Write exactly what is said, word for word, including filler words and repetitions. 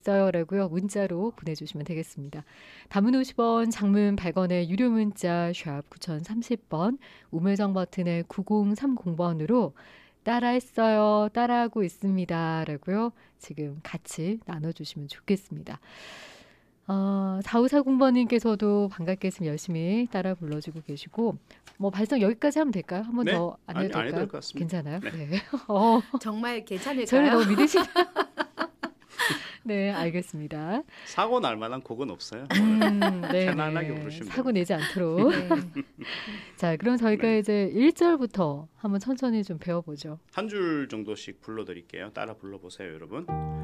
있어요라고요. 문자로 보내주시면 되겠습니다. 단문 오십 원, 장문 백 원의 유료 문자 샵 구공삼공 번, 우물정 버튼의 구공삼공 번으로 따라했어요, 따라하고 있습니다 라고요. 지금 같이 나눠주시면 좋겠습니다. 어, 사오사공 번님께서도 반갑게 지금 열심히 따라 불러주고 계시고, 뭐 발성 여기까지 하면 될까요? 한 번 네. 더 안 아니, 해도 안 해도 될까요? 될 것 같습니다. 괜찮아요? 네. 네. 어, 정말 괜찮을까요? 저를 너무 믿으시나? 네, 알겠습니다. 사고 날 만한 곡은 없어요. 음, 네, 편안하게 네. 부르시면 사고 됩니다. 내지 않도록. 네. 자, 그럼 저희가 네. 이제 일 절부터 한번 천천히 좀 배워보죠. 한 줄 정도씩 불러드릴게요. 따라 불러보세요, 여러분.